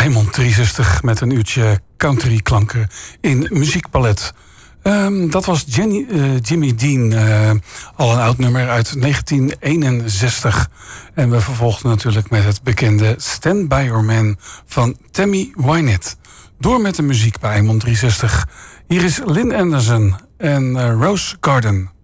Eimond 360 met een uurtje country klanken in muziekpalet. Dat was Jimmy Dean, al een oud nummer uit 1961. En we vervolgden natuurlijk met het bekende Stand By Your Man van Tammy Wynette. Door met de muziek bij Eimond 360. Hier is Lynn Anderson en Rose Garden.